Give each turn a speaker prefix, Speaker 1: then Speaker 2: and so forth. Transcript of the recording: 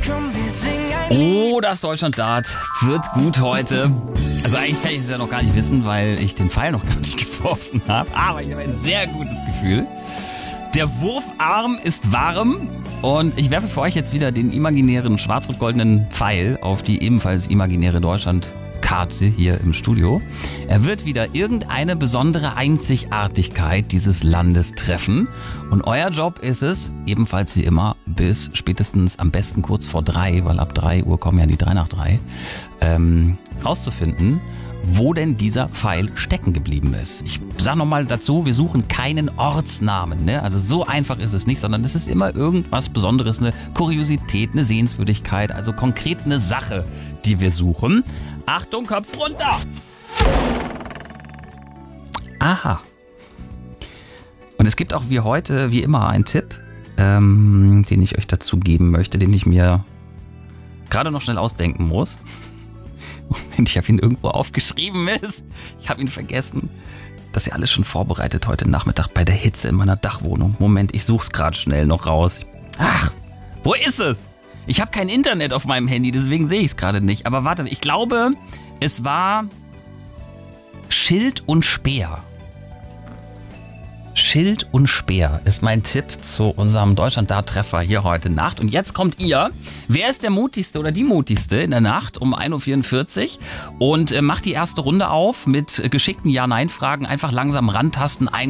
Speaker 1: Oh, das Deutschland-Dart wird gut heute. Also eigentlich kann ich es ja noch gar nicht wissen, weil ich den Pfeil noch gar nicht geworfen habe. Aber ich habe ein sehr gutes Gefühl. Der Wurfarm ist warm und ich werfe für euch jetzt wieder den imaginären schwarz-rot-goldenen Pfeil auf die ebenfalls imaginäre Deutschland-Karte hier im Studio. Er wird wieder irgendeine besondere Einzigartigkeit dieses Landes treffen. Und euer Job ist es, ebenfalls wie immer, bis spätestens am besten kurz vor 3, weil ab 3 Uhr kommen ja die 3 nach 3, rauszufinden, wo denn dieser Pfeil stecken geblieben ist. Ich sage nochmal dazu, wir suchen keinen Ortsnamen, ne? Also so einfach ist es nicht, sondern es ist immer irgendwas Besonderes, eine Kuriosität, eine Sehenswürdigkeit, also konkret eine Sache, die wir suchen. Achtung, Kopf runter! Aha. Und es gibt auch wie heute, wie immer, einen Tipp, den ich euch dazu geben möchte, den ich mir gerade noch schnell ausdenken muss. Moment, ich habe ihn irgendwo aufgeschrieben, Mist. Ich habe ihn vergessen. Das ist ja alles schon vorbereitet heute Nachmittag bei der Hitze in meiner Dachwohnung. Moment, ich suche es gerade schnell noch raus. Ach, wo ist es? Ich habe kein Internet auf meinem Handy, deswegen sehe ich es gerade nicht. Aber warte, ich glaube, es war Schild und Speer. Schild und Speer ist mein Tipp zu unserem Deutschland-Dart-Treffer hier heute Nacht. Und jetzt kommt ihr. Wer ist der Mutigste oder die Mutigste in der Nacht um 1.44 Uhr? Und macht die erste Runde auf mit geschickten Ja-Nein-Fragen. Einfach langsam rantasten.